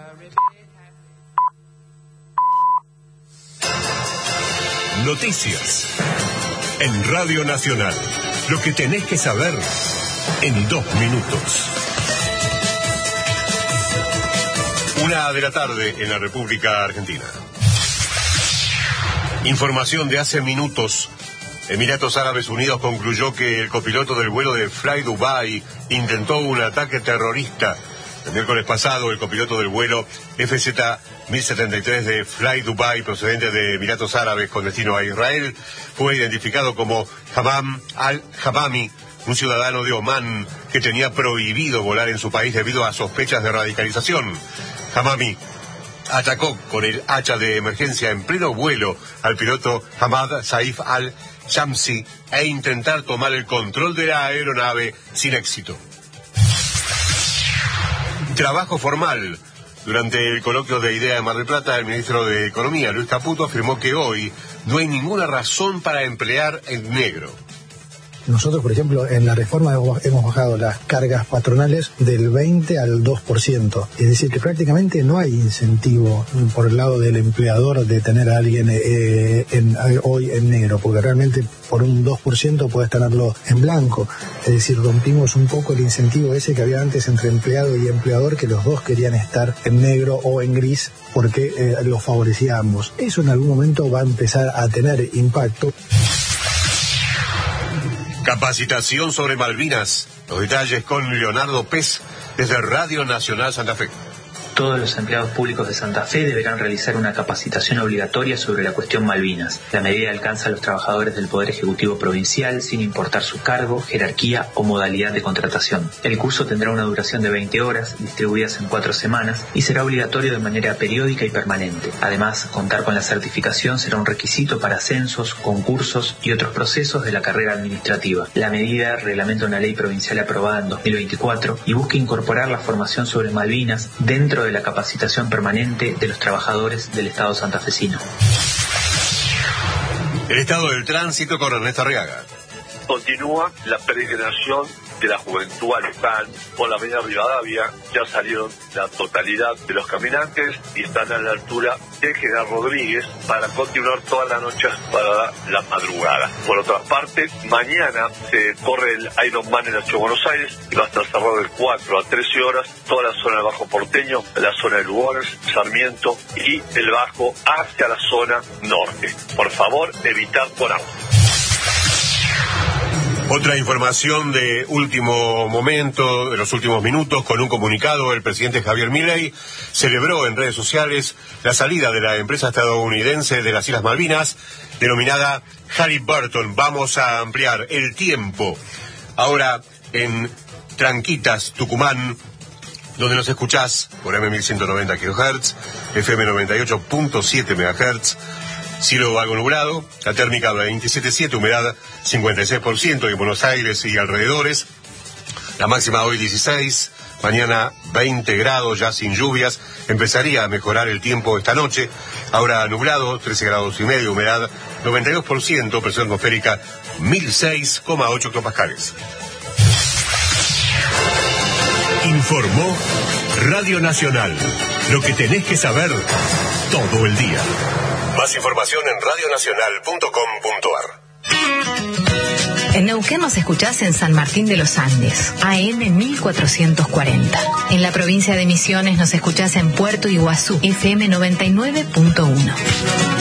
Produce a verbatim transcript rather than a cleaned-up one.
Noticias en Radio Nacional. Lo que tenés que saber en dos minutos. Una de la tarde en la República Argentina. Información de hace minutos. Emiratos Árabes Unidos concluyó que el copiloto del vuelo de Fly Dubai intentó un ataque terrorista. El miércoles pasado, el copiloto del vuelo F Z mil setenta y tres de Fly Dubai, procedente de Emiratos Árabes con destino a Israel, fue identificado como Hamam al-Hamami, un ciudadano de Omán que tenía prohibido volar en su país debido a sospechas de radicalización. Hamami atacó con el hacha de emergencia en pleno vuelo al piloto Hamad Saif al-Shamsi e intentar tomar el control de la aeronave sin éxito. Trabajo formal. Durante el coloquio de IDEA en Mar del Plata, el ministro de Economía, Luis Caputo, afirmó que hoy no hay ninguna razón para emplear en negro. Nosotros, por ejemplo, en la reforma hemos bajado las cargas patronales del veinte al dos por ciento. Es decir, que prácticamente no hay incentivo por el lado del empleador de tener a alguien eh, en, hoy en negro, porque realmente por un dos por ciento puedes tenerlo en blanco. Es decir, rompimos un poco el incentivo ese que había antes entre empleado y empleador, que los dos querían estar en negro o en gris porque eh, los favorecía a ambos. Eso en algún momento va a empezar a tener impacto. Capacitación sobre Malvinas. Los detalles con Leonardo Pez desde Radio Nacional Santa Fe. Todos los empleados públicos de Santa Fe deberán realizar una capacitación obligatoria sobre la cuestión Malvinas. La medida alcanza a los trabajadores del Poder Ejecutivo Provincial sin importar su cargo, jerarquía o modalidad de contratación. El curso tendrá una duración de veinte horas, distribuidas en cuatro semanas, y será obligatorio de manera periódica y permanente. Además, contar con la certificación será un requisito para ascensos, concursos y otros procesos de la carrera administrativa. La medida reglamenta una ley provincial aprobada en dos mil veinticuatro y busca incorporar la formación sobre Malvinas dentro de de la capacitación permanente de los trabajadores del Estado santafesino. El estado del tránsito con Ernesto Arriaga. Continúa la peregrinación de la juventud al Luján por la avenida Rivadavia. Ya salieron la totalidad de los caminantes y están a la altura de General Rodríguez para continuar toda la noche para la madrugada. Por otra parte, mañana se corre el Ironman en la Ciudad de Buenos Aires y va a estar cerrado de cuatro a trece horas toda la zona del Bajo Porteño, la zona de Lugones, Sarmiento y el Bajo hacia la zona norte. Por favor, evitar por auto. Otra información de último momento, de los últimos minutos, con un comunicado, el presidente Javier Milei celebró en redes sociales la salida de la empresa estadounidense de las Islas Malvinas, denominada Halliburton. Vamos a ampliar el tiempo. Ahora en Tranquitas, Tucumán, donde nos escuchás por M mil ciento noventa kilohertz, F M noventa y ocho punto siete megahertz, cielo algo nublado, la térmica veintisiete punto siete, humedad cincuenta y seis por ciento en Buenos Aires y alrededores, la máxima hoy dieciséis, mañana veinte grados, ya sin lluvias, empezaría a mejorar el tiempo esta noche, ahora nublado, trece grados y medio, humedad noventa y dos por ciento, presión atmosférica mil seis coma ocho hectopascales. Informó Radio Nacional, lo que tenés que saber todo el día. Más información en radio nacional punto com punto a r. En Neuquén nos escuchás en San Martín de los Andes, A M mil cuatrocientos cuarenta. En la provincia de Misiones nos escuchás en Puerto Iguazú, F M noventa y nueve punto uno.